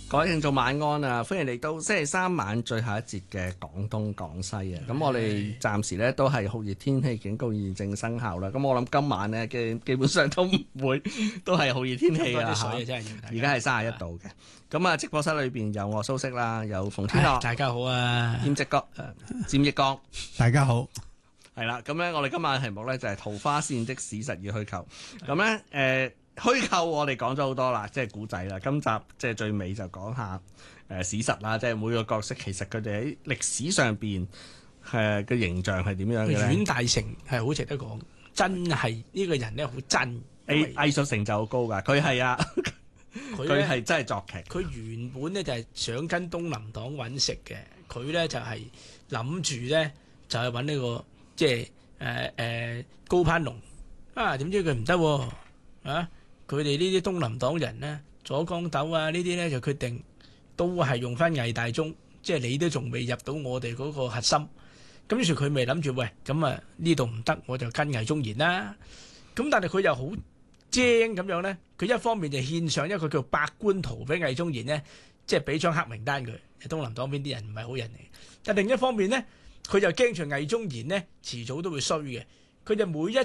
各位聽眾晚安啊！歡迎嚟到星期三晚最後一節嘅廣東廣西啊！咁我哋暫時咧都係酷熱天氣警告現正生效啦。咁我諗今晚咧嘅基本上都唔會，都係酷熱天氣啊！嚇，而家係31度嘅。咁啊，直播室裏邊有我蘇軾啦，有馮天樂， 大家好啊！ 兼職哥佔益光， 大家好。 係啦，咁咧我哋今晚嘅題目咧就係桃花線的史實與虛構。咁咧虛構我哋講咗好多啦，即係古仔啦。今集即係最尾就講下史實啦，即係每個角色其實佢哋喺歷史上邊嘅形象係點樣嘅咧？ 阮大鋅係好值得講，真係呢個人咧好真， 藝術成就好高㗎。佢係啊，佢係真係作劇。 佢原本咧就係想跟東林黨揾食嘅，佢咧就係諗住咧就係揾呢個即係高攀龍啊，點知佢唔得啊！佢哋呢啲東林黨人咧，左江斗啊呢啲咧就決定都係用翻魏大忠，即係你都仲未入到我哋嗰個核心。咁於是佢咪諗住喂，咁啊呢度唔得，我就跟魏忠賢啦。咁但係佢又好精咁樣咧，佢一方面就獻上一個叫百官圖俾魏忠賢咧，即係俾張黑名單佢。東林黨邊啲人唔係好人嚟，但另一方面咧，佢就驚住魏忠賢咧遲早都會衰嘅。佢就每一